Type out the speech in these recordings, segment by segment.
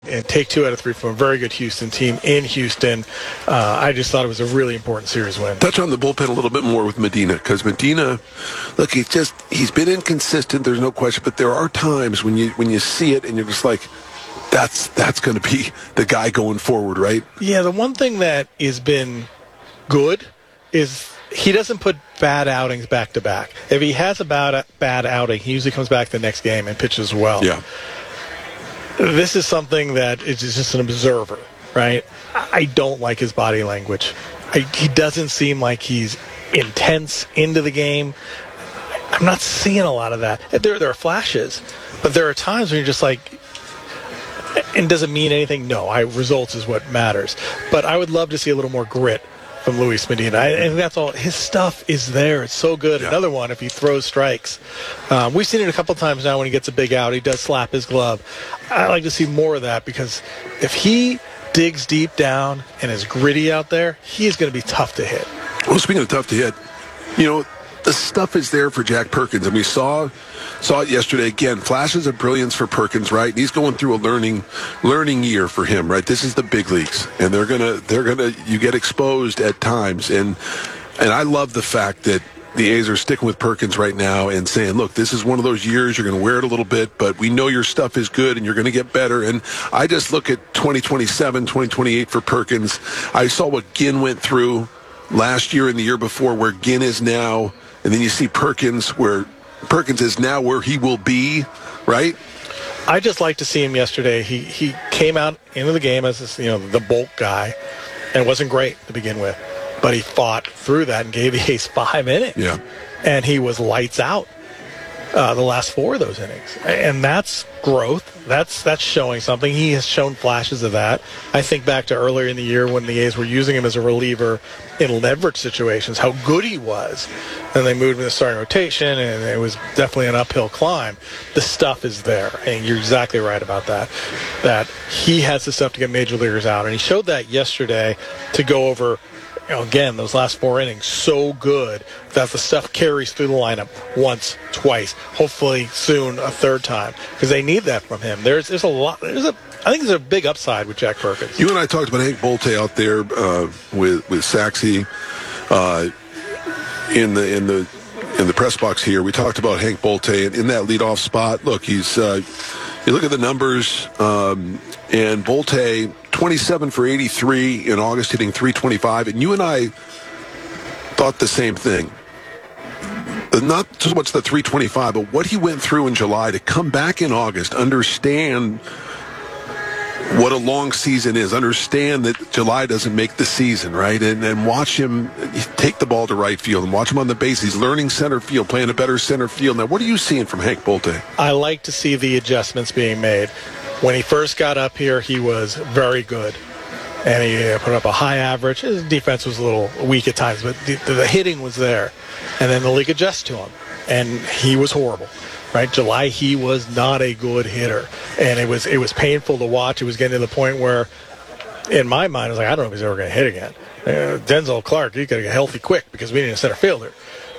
and take 2 out of 3 from a very good Houston team in Houston. I just thought it was a really important series win. Touch on the bullpen a little bit more with Medina, because Medina, look, he's been inconsistent. There's no question, but there are times when you see it and you're just like, that's going to be the guy going forward, right? Yeah, the one thing that has been good is he doesn't put bad outings back to back. If he has a bad outing, he usually comes back the next game and pitches well. Yeah. This is something that is just an observer, right? I don't like his body language. He doesn't seem like he's intense into the game. I'm not seeing a lot of that. There are flashes, but there are times when you're just like, and does it mean anything? No, results is what matters. But I would love to see a little more grit from Luis Medina. And that's all. His stuff is there. It's so good. Yeah. Another one, if he throws strikes. We've seen it a couple times now when he gets a big out. He does slap his glove. I like to see more of that, because if he digs deep down and is gritty out there, he is going to be tough to hit. Well, speaking of tough to hit, the stuff is there for Jack Perkins, and we saw it yesterday again. Flashes of brilliance for Perkins, right? He's going through a learning year for him, right? This is the big leagues, and you get exposed at times, and I love the fact that the A's are sticking with Perkins right now and saying, look, this is one of those years you're going to wear it a little bit, but we know your stuff is good and you're going to get better. And I just look at 2027, 2028 for Perkins. I saw what Ginn went through last year and the year before, where Ginn is now. And then you see Perkins, where Perkins is now where he will be, right? I just like to see him yesterday. He came out into the game as this, the bulk guy, and wasn't great to begin with. But he fought through that and gave the A's 5 innings. Yeah. And he was lights out the last 4 of those innings. And that's growth. That's showing something. He has shown flashes of that. I think back to earlier in the year when the A's were using him as a reliever in leverage situations, how good he was. And they moved him to the starting rotation, and it was definitely an uphill climb. The stuff is there, and you're exactly right about that, that he has the stuff to get major leaguers out. And he showed that yesterday to go over, again, those last 4 innings, so good that the stuff carries through the lineup once, twice, hopefully soon a third time, because they need that from him. There's a lot. I think there's a big upside with Jack Perkins. You and I talked about Hank Bolte out there with Saxey in the press box here. We talked about Hank Bolte in that leadoff spot. Look, he's you look at the numbers, and Bolte 27 for 83 in August, hitting .325, and you and I thought the same thing. Not so much the .325, but what he went through in July to come back in August, understand what a long season is, understand that July doesn't make the season, right? And watch him take the ball to right field and watch him on the base. He's learning center field, playing a better center field. Now, what are you seeing from Hank Bolte? I like to see the adjustments being made. When he first got up here, he was very good, and he put up a high average. His defense was a little weak at times, but the hitting was there. And then the league adjusts to him, and he was horrible. Right, July, he was not a good hitter, and it was painful to watch. It was getting to the point where, in my mind, I was like, I don't know if he's ever going to hit again. Denzel Clark, he got to get healthy quick because we need a center fielder.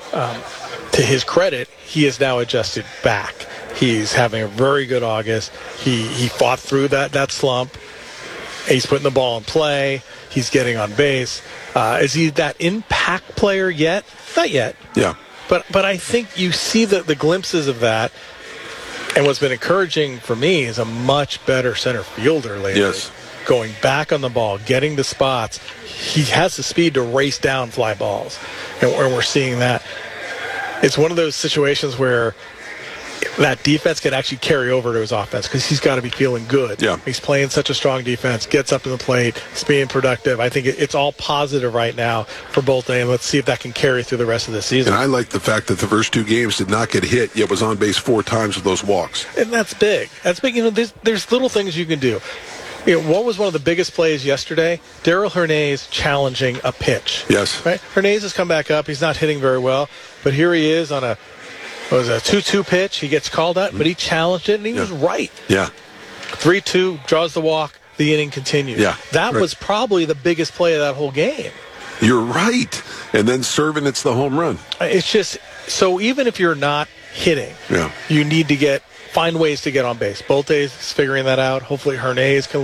To his credit, he is now adjusted back. He's having a very good August. He fought through that slump. He's putting the ball in play. He's getting on base. Is he that impact player yet? Not yet. Yeah. But I think you see the glimpses of that, and what's been encouraging for me is a much better center fielder lately. Yes. Going back on the ball, getting the spots. He has the speed to race down fly balls, and we're seeing that. It's one of those situations where that defense can actually carry over to his offense because he's got to be feeling good. Yeah. He's playing such a strong defense, gets up to the plate, he's being productive. I think it's all positive right now for Bolte, and let's see if that can carry through the rest of the season. And I like the fact that the first 2 games did not get hit, yet was on base 4 times with those walks. And that's big. That's big. There's little things you can do. What was one of the biggest plays yesterday? Darrell Hernandez challenging a pitch. Yes. Right? Hernandez has come back up. He's not hitting very well, but here he is on a 2-2 pitch. He gets called out, but he challenged it, and he was right. Yeah. 3-2, draws the walk. The inning continues. Yeah. That was probably the biggest play of that whole game. You're right. And then serving, it's the home run. It's just, so even if you're not hitting. Yeah. You need to find ways to get on base. Bolte is figuring that out. Hopefully Hernandez can